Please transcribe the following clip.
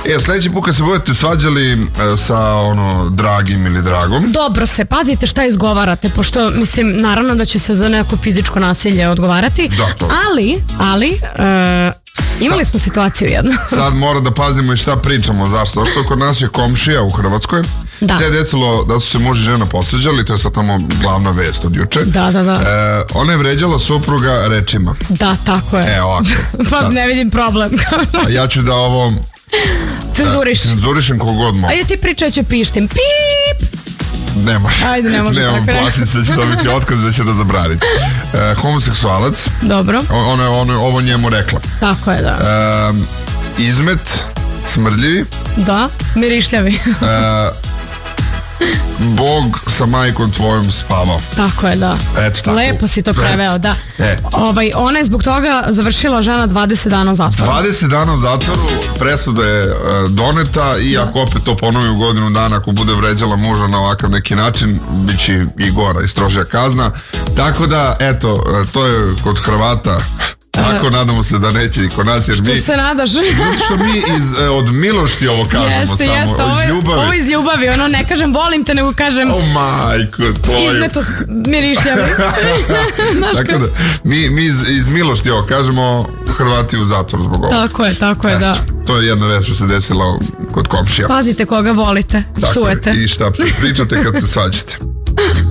Sledeći put kad se budete svađali sa dragim ili dragom, dobro se, pazite šta izgovarate, pošto mislim, naravno da će se za neko fizičko nasilje odgovarati, ali imali smo situaciju jednu. Sad mora da pazimo i šta pričamo. Zašto? Što kod nas je komšija u Hrvatskoj. Se je desilo da su se muž i žena posveđali, to je sad tamo glavna vest od juče. Da. Ona je vređala supruga rečima. Da, tako je. Ovako. Pa ne vidim problem. A ja ću da ovo cenzurišem kogod mogu. Ajde ti pričaj, ću pištim. Pip! Ne može. Ajde, ne može tako. Plašim se da će dobiti otkaz, da će da zabraniti. Homoseksualac. Dobro. Ovo njemu rekla. Tako je, da. Izmet, smrdljivi. Da, mirišljavi. Bog sa majkom tvojom spavao. Tako je, da. Eto tako. Lepo si to preveo, da. Ona je zbog toga završila žena 20 dana u zatvoru. 20 dana u zatvoru, presuda je doneta i ako opet to ponovi u godinu dana, ako bude vređala muža na ovakav neki način, bit će i gora i strožija kazna. Tako da, eto, to je kod Hrvata. Tako nadamo se da neće i kod nas, jer što se nadaš? Što mi od milošti ovo kažemo. Jeste, iz ljubavi. Ovo iz ljubavi, ne kažem volim te, nego kažem majko tvoju. Izmeto mirišljavi. Tako da, mi iz milošti ovo kažemo, Hrvati u zatvor zbog ovo. Tako je, da. To je jedna reč što se desila kod komšija. Pazite koga volite, psujete. I šta pričate kad se svađate.